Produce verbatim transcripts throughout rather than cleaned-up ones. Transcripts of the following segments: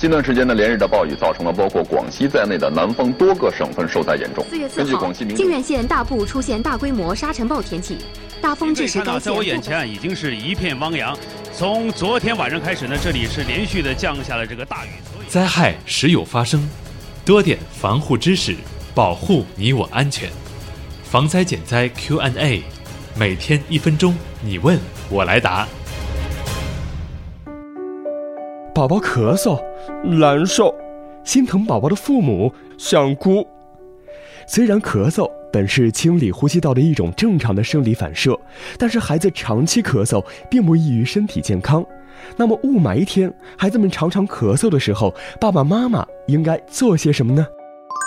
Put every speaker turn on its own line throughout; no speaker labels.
近段时间的连日的暴雨，造成了包括广西在内的南方多个省份受灾严重。
四月四号，靖远县大部出现大规模沙尘暴天气，大风致使该县。
在我眼前已经是一片汪洋。从昨天晚上开始呢，这里是连续的降下了这个大雨。
灾害时有发生，多点防护知识，保护你我安全。防灾减灾 Q and A， 每天一分钟，你问我来答。
宝宝咳嗽，难受，心疼宝宝的父母想哭。虽然咳嗽本是清理呼吸道的一种正常的生理反射，但是孩子长期咳嗽并不益于身体健康。那么雾霾天，孩子们常常咳嗽的时候，爸爸妈妈应该做些什么呢？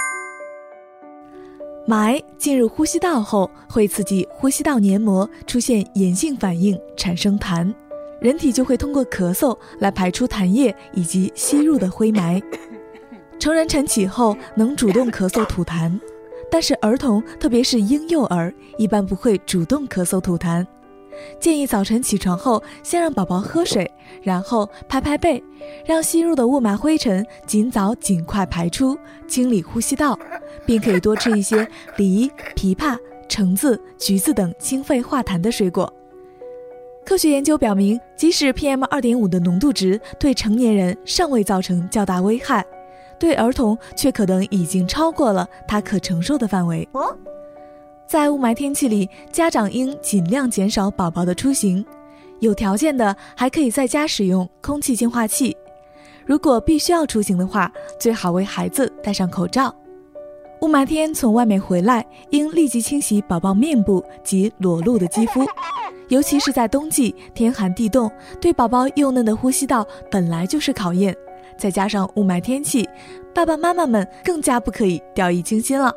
霾进入呼吸道后，会刺激呼吸道黏膜出现炎性反应，产生痰，人体就会通过咳嗽来排出痰液以及吸入的灰霾。成人晨起后能主动咳嗽吐痰，但是儿童，特别是婴幼儿，一般不会主动咳嗽吐痰。建议早晨起床后，先让宝宝喝水，然后拍拍背，让吸入的雾霾灰尘尽早尽快排出，清理呼吸道，并可以多吃一些梨、枇杷、橙子、橘子等清肺化痰的水果。科学研究表明，即使 P M 二点五 的浓度值对成年人尚未造成较大危害，对儿童却可能已经超过了他可承受的范围。在雾霾天气里，家长应尽量减少宝宝的出行，有条件的还可以在家使用空气净化器。如果必须要出行的话，最好为孩子戴上口罩。雾霾天从外面回来，应立即清洗宝宝面部及裸露的肌肤，尤其是在冬季天寒地冻，对宝宝幼嫩的呼吸道本来就是考验，再加上雾霾天气，爸爸妈妈们更加不可以掉以轻心了。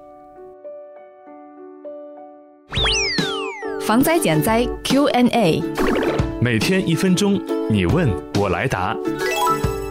防灾减灾 Q and A，
每天一分钟，你问我来答。